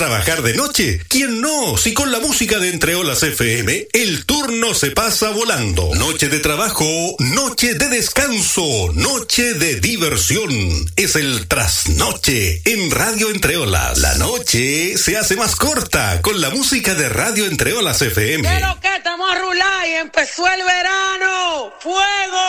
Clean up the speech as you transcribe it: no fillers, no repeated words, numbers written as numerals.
¿Trabajar de noche? ¿Quién no? Si con la música de Entre Olas FM, el turno se pasa volando. Noche de trabajo, noche de descanso, noche de diversión. Es el trasnoche en Radio Entre Olas. La noche se hace más corta con la música de Radio Entre Olas FM. ¿Qué lo que estamos a rular y empezó el verano? ¡Fuego!